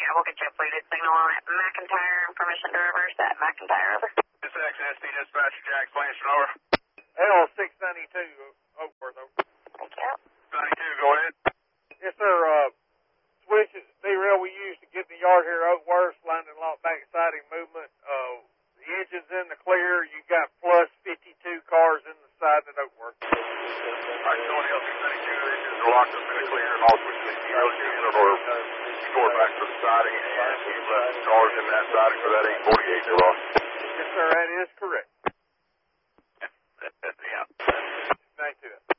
we'll get you a plated signal on it. McIntyre, permission to reverse that. McIntyre, over. This is XSD dispatcher, Jack Blanchard, over. L692, Oakworth, over. Thank you. 92, go ahead. Yes, sir. Switch is the rail we use to get in the yard here at Oakworth, landing lock back siding movement. The engine's in the clear. You got plus 52 cars in the side at Oakworth. All right, so on the L692, the engines are locked up in the clear, and all switches to the unit or stored back to the siding, and we've left cars in that siding for that 848 you lost. Yes, sir, that is correct. Yeah. Thank you.